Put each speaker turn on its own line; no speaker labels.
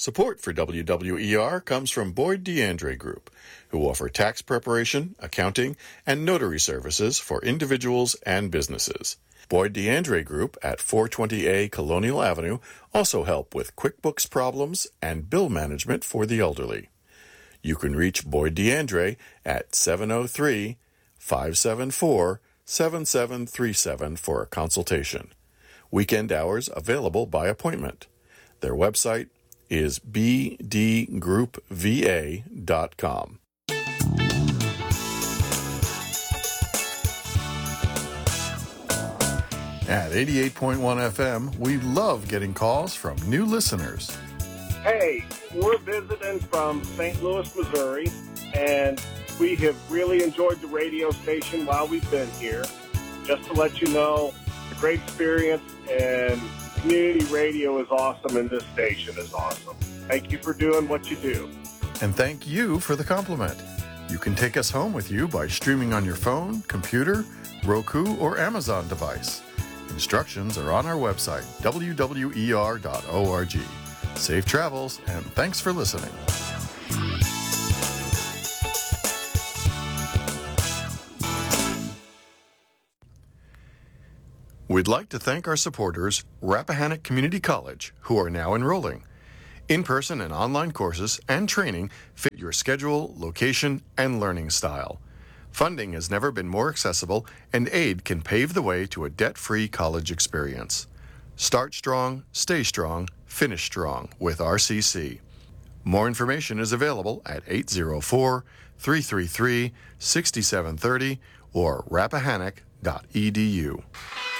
Support for WWER comes from Boyd DeAndre Group, who offer tax preparation, accounting, and notary services for individuals and businesses. Boyd DeAndre Group at 420A Colonial Avenue also help with QuickBooks problems and bill management for the elderly. You can reach Boyd DeAndre at 703-574-7737 for a consultation. Weekend hours available by appointment. Their website is bdgroupva.com. At 88.1 FM, we love getting calls from new listeners.
Hey, we're visiting from St. Louis, Missouri, and we have really enjoyed the radio station while we've been here. Just to let you know, a great experience, and community radio is awesome, and this station is awesome. Thank you for doing what you do.
And thank you for the compliment. You can take us home with you by streaming on your phone, computer, Roku, or Amazon device. Instructions are on our website, wwer.org. Safe travels, and thanks for listening. We'd like to thank our supporters, Rappahannock Community College, who are now enrolling. In-person and online courses and training fit your schedule, location, and learning style. Funding has never been more accessible, and aid can pave the way to a debt-free college experience. Start strong, stay strong, finish strong with RCC. More information is available at 804-333-6730 or rappahannock.edu.